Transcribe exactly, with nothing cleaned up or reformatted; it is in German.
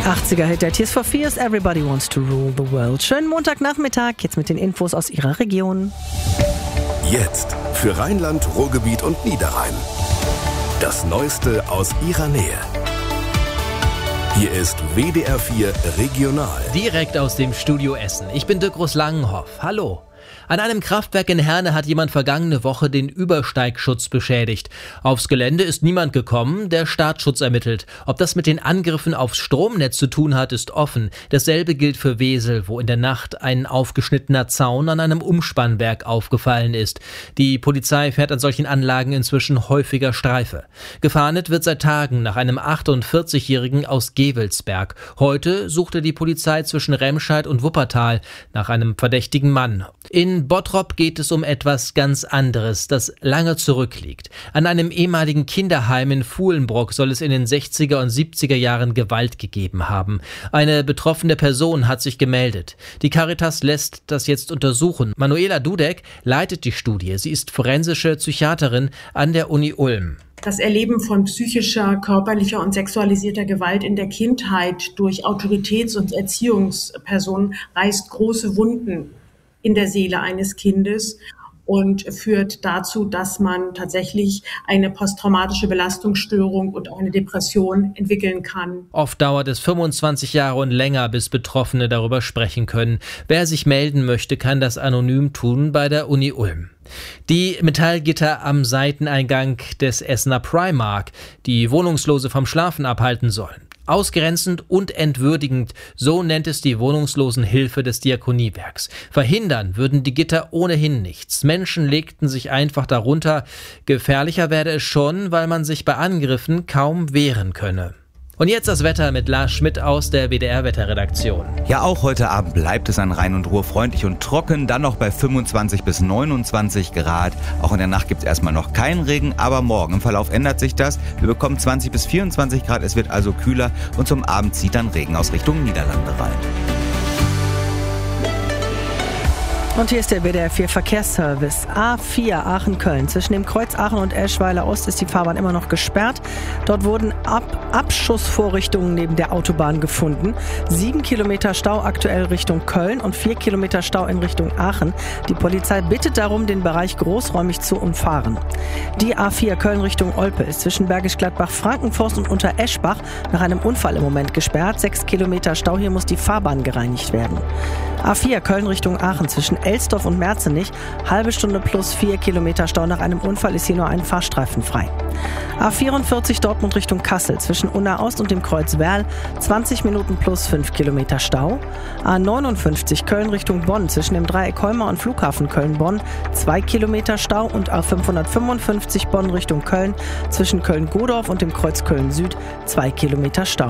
achtziger-Hit der Tears for Fears, Everybody Wants to Rule the World. Schönen Montagnachmittag, jetzt mit den Infos aus Ihrer Region. Jetzt für Rheinland, Ruhrgebiet und Niederrhein. Das Neueste aus Ihrer Nähe. Hier ist W D R vier Regional. Direkt aus dem Studio Essen. Ich bin Dirk Langenhoff. Hallo. An einem Kraftwerk in Herne hat jemand vergangene Woche den Übersteigschutz beschädigt. Aufs Gelände ist niemand gekommen, der Staatsschutz ermittelt. Ob das mit den Angriffen aufs Stromnetz zu tun hat, ist offen. Dasselbe gilt für Wesel, wo in der Nacht ein aufgeschnittener Zaun an einem Umspannwerk aufgefallen ist. Die Polizei fährt an solchen Anlagen inzwischen häufiger Streife. Gefahndet wird seit Tagen nach einem achtundvierzigjährigen aus Gevelsberg. Heute suchte die Polizei zwischen Remscheid und Wuppertal nach einem verdächtigen Mann. In Bottrop geht es um etwas ganz anderes, das lange zurückliegt. An einem ehemaligen Kinderheim in Fuhlenbrock soll es in den sechziger und siebziger Jahren Gewalt gegeben haben. Eine betroffene Person hat sich gemeldet. Die Caritas lässt das jetzt untersuchen. Manuela Dudek leitet die Studie. Sie ist forensische Psychiaterin an der Uni Ulm. Das Erleben von psychischer, körperlicher und sexualisierter Gewalt in der Kindheit durch Autoritäts- und Erziehungspersonen reißt große Wunden in der Seele eines Kindes und führt dazu, dass man tatsächlich eine posttraumatische Belastungsstörung und eine Depression entwickeln kann. Oft dauert es fünfundzwanzig Jahre und länger, bis Betroffene darüber sprechen können. Wer sich melden möchte, kann das anonym tun bei der Uni Ulm. Die Metallgitter am Seiteneingang des Essener Primark, die Wohnungslose vom Schlafen abhalten sollen. Ausgrenzend und entwürdigend, so nennt es die Wohnungslosenhilfe des Diakoniewerks. Verhindern würden die Gitter ohnehin nichts. Menschen legten sich einfach darunter. Gefährlicher werde es schon, weil man sich bei Angriffen kaum wehren könne. Und jetzt das Wetter mit Lars Schmidt aus der W D R-Wetterredaktion. Ja, auch heute Abend bleibt es an Rhein und Ruhr freundlich und trocken, dann noch bei fünfundzwanzig bis neunundzwanzig Grad. Auch in der Nacht gibt es erstmal noch keinen Regen, aber morgen im Verlauf ändert sich das. Wir bekommen zwanzig bis vierundzwanzig Grad, es wird also kühler und zum Abend zieht dann Regen aus Richtung Niederlande rein. Und hier ist der W D R vier Verkehrsservice. A vier Aachen-Köln. Zwischen dem Kreuz Aachen und Eschweiler Ost ist die Fahrbahn immer noch gesperrt. Dort wurden Ab- Abschussvorrichtungen neben der Autobahn gefunden. Sieben Kilometer Stau aktuell Richtung Köln und vier Kilometer Stau in Richtung Aachen. Die Polizei bittet darum, den Bereich großräumig zu umfahren. Die A vier Köln Richtung Olpe ist zwischen Bergisch Gladbach, Frankenforst und Untereschbach nach einem Unfall im Moment gesperrt. Sechs Kilometer Stau, hier muss die Fahrbahn gereinigt werden. A vier Köln Richtung Aachen zwischen Elsdorf und Merzenich, halbe Stunde plus vier Kilometer Stau. Nach einem Unfall ist hier nur ein Fahrstreifen frei. A vierundvierzig Dortmund Richtung Kassel zwischen Unna Ost und dem Kreuz Werl, zwanzig Minuten plus fünf Kilometer Stau. A neunundfünfzig Köln Richtung Bonn zwischen dem Dreieck Holmer und Flughafen Köln-Bonn, zwei Kilometer Stau. Und A fünfhundertfünfundfünfzig Bonn Richtung Köln zwischen Köln-Godorf und dem Kreuz Köln Süd, zwei Kilometer Stau.